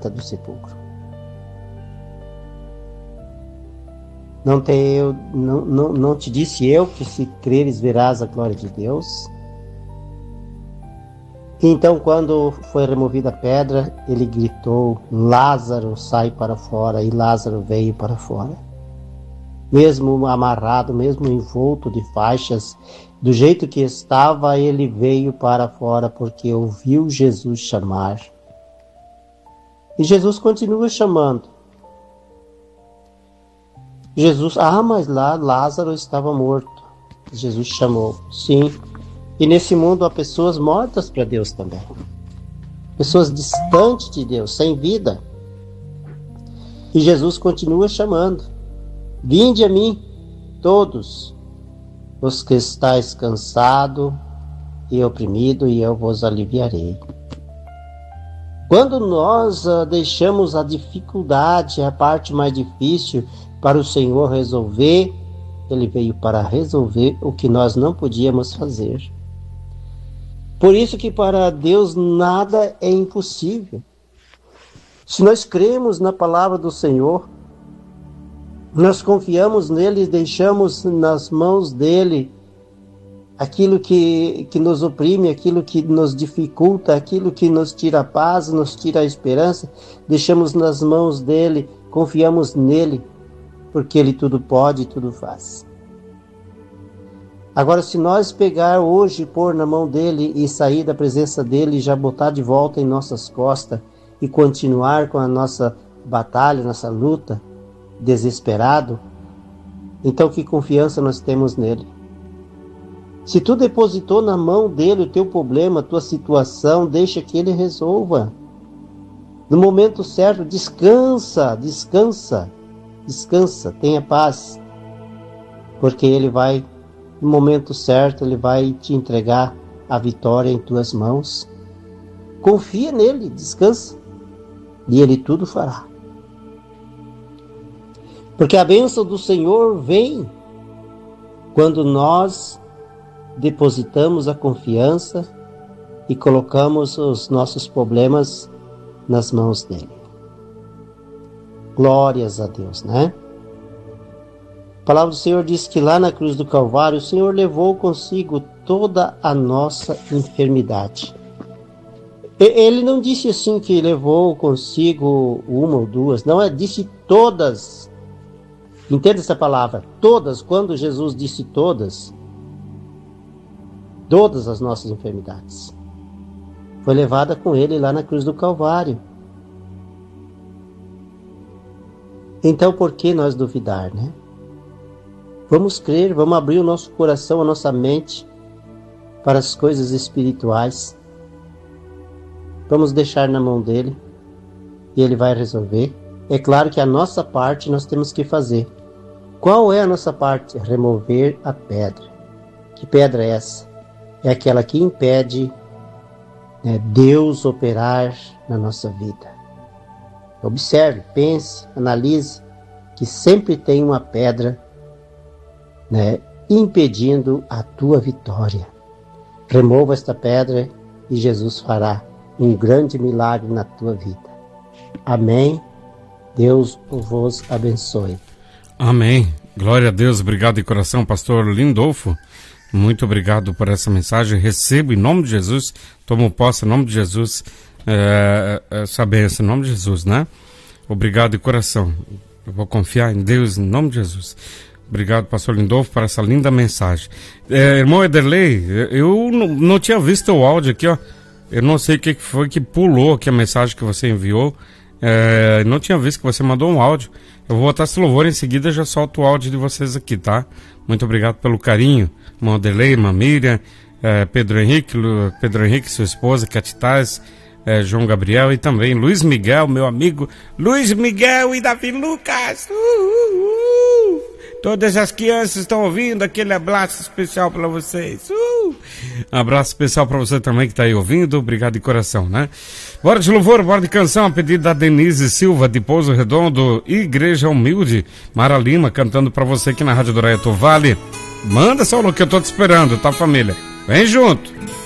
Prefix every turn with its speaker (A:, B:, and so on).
A: porta do sepulcro. Não te disse eu que se creres verás a glória de Deus? Então, quando foi removida a pedra, ele gritou: Lázaro, sai para fora. E Lázaro veio para fora. Mesmo amarrado, mesmo envolto de faixas, do jeito que estava, ele veio para fora porque ouviu Jesus chamar. E Jesus continua chamando. Mas lá Lázaro estava morto. Jesus chamou. Sim. E nesse mundo há pessoas mortas para Deus também. Pessoas distantes de Deus, sem vida. E Jesus continua chamando. Vinde a mim, todos os que estáis cansados e oprimidos, e eu vos aliviarei. Quando nós deixamos a dificuldade, a parte mais difícil, para o Senhor resolver, Ele veio para resolver o que nós não podíamos fazer. Por isso que para Deus nada é impossível. Se nós cremos na palavra do Senhor, nós confiamos nele e deixamos nas mãos dele aquilo que nos oprime, aquilo que nos dificulta, aquilo que nos tira a paz, nos tira a esperança, deixamos nas mãos dele, confiamos nele, porque ele tudo pode e tudo faz. Agora, se nós pegar hoje, pôr na mão dele e sair da presença dele e já botar de volta em nossas costas e continuar com a nossa batalha, nossa luta, desesperado, então que confiança nós temos nele? Se tu depositou na mão dele o teu problema, a tua situação, deixa que ele resolva. No momento certo, descansa, tenha paz, porque ele vai, no momento certo, ele vai te entregar a vitória em tuas mãos. Confia nele, descansa, e ele tudo fará. Porque a bênção do Senhor vem quando nós depositamos a confiança e colocamos os nossos problemas nas mãos dele. Glórias a Deus, né? A palavra do Senhor diz que lá na cruz do Calvário o Senhor levou consigo toda a nossa enfermidade. Ele não disse assim que levou consigo uma ou duas, não, disse todas. Entenda essa palavra, todas. Quando Jesus disse todas as nossas enfermidades foi levada com ele lá na cruz do Calvário. Então, por que nós duvidar, né? Vamos crer, vamos abrir o nosso coração, a nossa mente para as coisas espirituais. Vamos deixar na mão dele e ele vai resolver. É claro que a nossa parte nós temos que fazer. Qual é a nossa parte? Remover a pedra. Que pedra é essa? É aquela que impede, né, Deus operar na nossa vida. Observe, pense, analise, que sempre tem uma pedra, né, impedindo a tua vitória. Remova esta pedra e Jesus fará um grande milagre na tua vida. Amém. Deus vos abençoe.
B: Amém. Glória a Deus. Obrigado de coração, pastor Lindolfo. Muito obrigado por essa mensagem. Recebo em nome de Jesus, tomo posse em nome de Jesus, essa bênção em nome de Jesus, né? Obrigado de coração. Eu vou confiar em Deus em nome de Jesus. Obrigado, pastor Lindolfo, por essa linda mensagem. Irmão Ederlei, eu não tinha visto o áudio aqui, ó. Eu não sei o que foi que pulou aqui a mensagem que você enviou. Não tinha visto que você mandou um áudio. Eu vou botar esse louvor em seguida, já solto o áudio de vocês aqui, tá? Muito obrigado pelo carinho. Irmão Ederlei, irmã Miriam, Pedro Henrique, sua esposa, Catitaz, João Gabriel e também Luiz Miguel, meu amigo Luiz Miguel e Davi Lucas. Todas as crianças estão ouvindo, aquele abraço especial para vocês. Um abraço especial para você também que está aí ouvindo, obrigado de coração, né? Bora de louvor, bora de canção, a pedido da Denise Silva, de Pouso Redondo, Igreja Humilde, Mara Lima, cantando para você aqui na Rádio do Araia Vale. Manda só o que eu tô te esperando, tá, família? Vem junto!